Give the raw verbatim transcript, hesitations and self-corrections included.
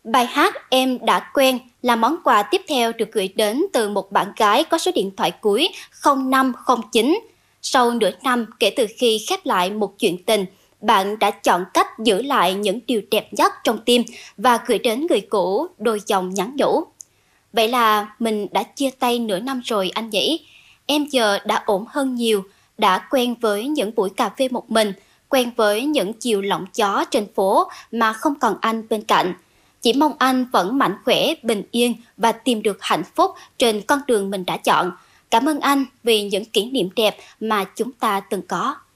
Bài hát Em đã quen là món quà tiếp theo được gửi đến từ một bạn gái có số điện thoại cuối không năm không chín. Sau nửa năm kể từ khi khép lại một chuyện tình, bạn đã chọn cách giữ lại những điều đẹp nhất trong tim và gửi đến người cũ đôi dòng nhắn nhủ. Vậy là mình đã chia tay nửa năm rồi anh nhỉ? Em giờ đã ổn hơn nhiều, đã quen với những buổi cà phê một mình, quen với những chiều lộng gió trên phố mà không còn anh bên cạnh. Chỉ mong anh vẫn mạnh khỏe, bình yên và tìm được hạnh phúc trên con đường mình đã chọn. Cảm ơn anh vì những kỷ niệm đẹp mà chúng ta từng có.